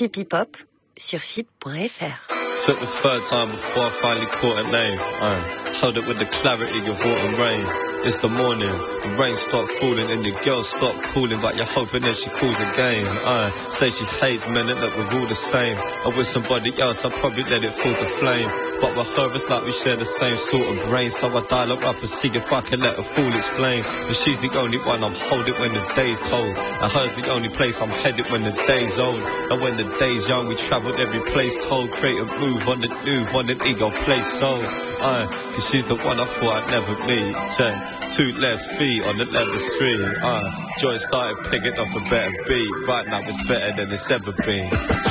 FIP Hip Hop sur FIP.fr. Took the third time before I finally caught a name. Held it with the clarity of autumn rain. It's the morning, the rain stopped falling and the girl stopped calling, but you're hoping that she calls again. Say she hates men and that we're all the same. And with somebody else I'd probably let it fall to flame. But with her it's like we share the same sort of brain. So I dial her up and see if I can let her fool explain. But she's the only one I'm holding when the day's cold. And her's the only place I'm headed when the day's old. And when the day's young we travelled every place told. Create a move on the new, on an ego place sold. Cause she's the one I thought I'd never meet. 2 left feet on the leather street. Joy started picking up a better beat. Right now it's better than it's ever been.